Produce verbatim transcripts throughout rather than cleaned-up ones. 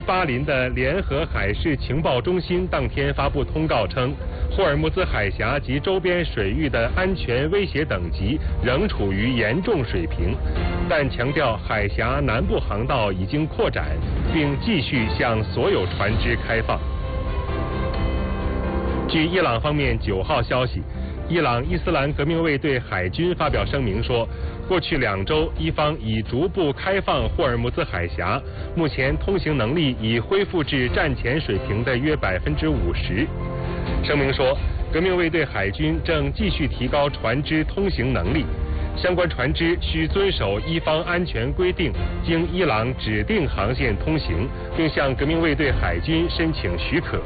巴林的联合海事情报中心当天发布通告称，霍尔木兹海峡及周边水域的安全威胁等级仍处于严重水平，但强调海峡南部航道已经扩展，并继续向所有船只开放。据伊朗方面九号消息，伊朗伊斯兰革命卫队海军发表声明说，过去两周，伊方已逐步开放霍尔木兹海峡，目前通行能力已恢复至战前水平的约百分之五十。声明说，革命卫队海军正继续提高船只通行能力，相关船只需遵守伊方安全规定，经伊朗指定航线通行，并向革命卫队海军申请许可。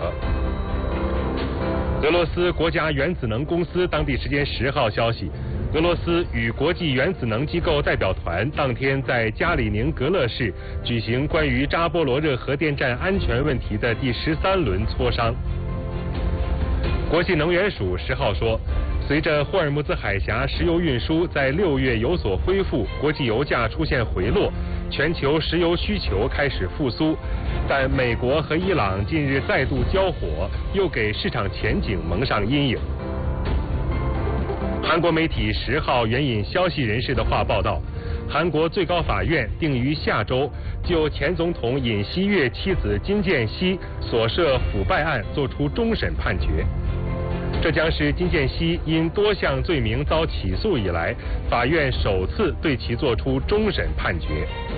俄罗斯国家原子能公司当地时间十号消息，俄罗斯与国际原子能机构代表团当天在加里宁格勒市举行关于扎波罗热核电站安全问题的第十三轮磋商。国际能源署十号说，随着霍尔木兹海峡石油运输在六月有所恢复，国际油价出现回落，全球石油需求开始复苏，但美国和伊朗近日再度交火，又给市场前景蒙上阴影。韩国媒体十号援引消息人士的话报道，韩国最高法院定于下周就前总统尹锡悦妻子金建熙所涉腐败案作出终审判决。这将是金建熙因多项罪名遭起诉以来，法院首次对其作出终审判决。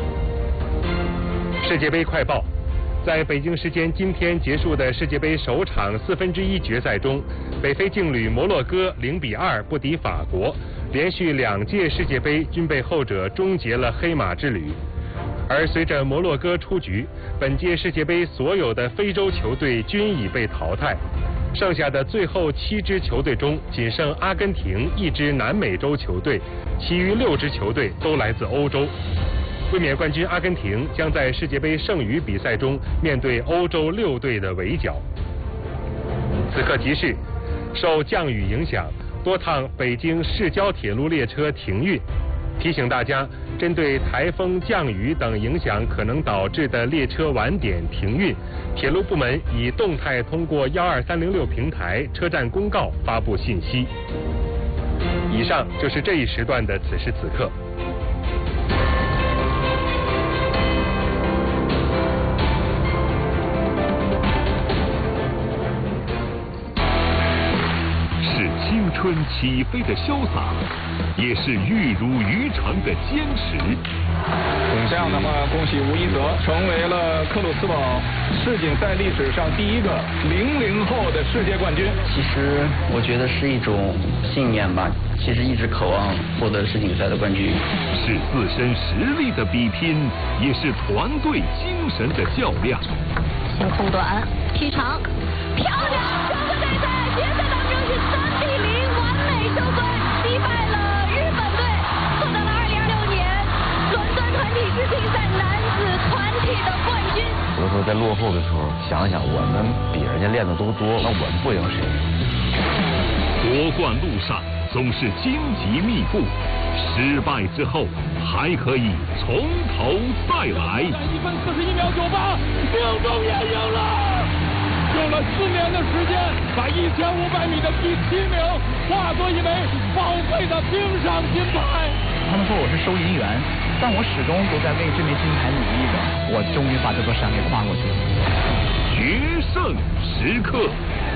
世界杯快报，在北京时间今天结束的世界杯首场四分之一决赛中，北非劲旅摩洛哥零比二不敌法国，连续两届世界杯均被后者终结了黑马之旅。而随着摩洛哥出局，本届世界杯所有的非洲球队均已被淘汰。剩下的最后七支球队中，仅剩阿根廷一支南美洲球队，其余六支球队都来自欧洲。卫冕冠军阿根廷将在世界杯剩余比赛中面对欧洲六队的围剿。此刻提示，受降雨影响，多趟北京市郊铁路列车停运。提醒大家，针对台风、降雨等影响可能导致的列车晚点停运，铁路部门已动态通过幺二三零六平台车站公告发布信息。以上就是这一时段的此时此刻。 青春起飞的潇洒，也是玉如渔场的坚持。 这样的话，恭喜吴一泽成为了克鲁斯堡世锦赛历史上第一个零零后的世界冠军。 其实我觉得是一种信念吧，其实一直渴望获得世锦赛的冠军。 是自身实力的比拼，也是团队精神的较量。 先空短，踢长，漂亮！中国队在决赛当中是三比零完美收官，击败了日本队，获得了二零二六年伦敦团体世锦赛男子团体的冠军。 有的时候在落后的时候，想一想我们比人家练的都多，那我们不赢谁？ 夺冠路上总是荆棘密布，失败之后还可以从头再来。 一分四十一秒九八，命中也赢了。用了四年的时间，把一千五百米的第七名化作一枚宝贵的冰上金牌。 他们说我是收银员，但我始终都在为这枚金牌努力着。我终于把这座山给跨过去了。 决胜时刻。